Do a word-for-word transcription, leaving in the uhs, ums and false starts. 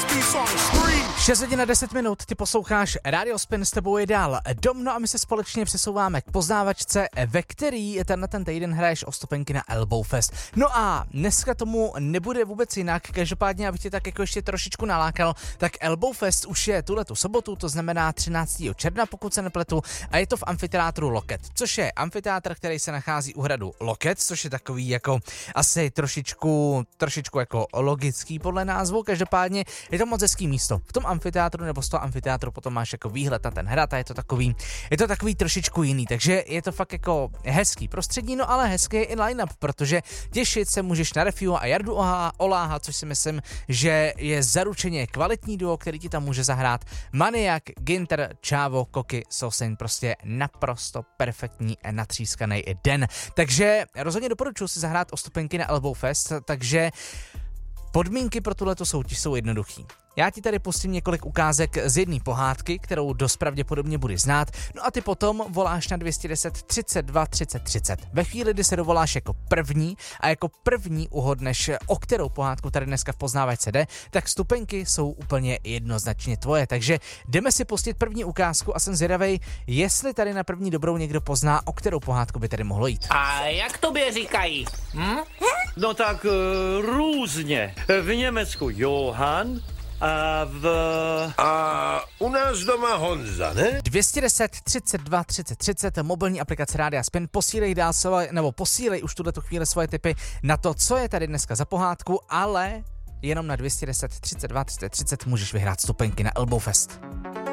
šest hodin a deset minut, ty posloucháš Radio Spin, s tebou je dál Dom, no a my se společně přesouváme k poznávačce, ve který tenhle ten týden hraješ o stupenky na Elbow Fest. No a dneska tomu nebude vůbec jinak, každopádně, abych tě tak jako ještě trošičku nalákal, tak Elbow Fest už je tuhletu sobotu, to znamená třináctého června, pokud se nepletu, a je to v amfiteátru Loket, což je amfiteátr, který se nachází u hradu Loket, což je takový jako asi trošičku, trošičku jako logický podle názvu, každopádně je to moc hezký místo. V tom amfiteátru nebo z toho amfiteátru potom máš jako výhled na ten hrad a je to takový, je to takový trošičku jiný, takže je to fakt jako hezký prostředí, no ale hezký je i line-up, protože těšit se můžeš na Refiu a Jardu Oláha, což si myslím, že je zaručeně kvalitní duo, který ti tam může zahrát. Maniak, Ginter, Čávo, Koky, Sosin, prostě naprosto perfektní natřískaný den. Takže rozhodně doporučuji si zahrát o stupenky na Elbow Fest, takže podmínky pro tuhleto soutěž jsou jednoduchý. Já ti tady pustím několik ukázek z jedné pohádky, kterou dost pravděpodobně budeš znát, no a ty potom voláš na dvě stě deset třicet dva třicet třicet. Ve chvíli, kdy se dovoláš jako první a jako první uhodneš, o kterou pohádku tady dneska v poznávačce jde, tak stupenky jsou úplně jednoznačně tvoje. Takže jdeme si pustit první ukázku a jsem zvědavej, jestli tady na první dobrou někdo pozná, o kterou pohádku by tady mohlo jít. A jak tobě říkají? Hm? No tak uh, různě. V Německu Johann, a v... A u nás doma Honza, ne? dvě stě deset třicet dva třicet třicet, mobilní aplikace Rádia Spin, posílej dál svoje, nebo posílej už tuto chvíli svoje tipy na to, co je tady dneska za pohádku, ale jenom na dvě stě deset třicet dva třicet třicet můžeš vyhrát stupenky na Elbow Fest.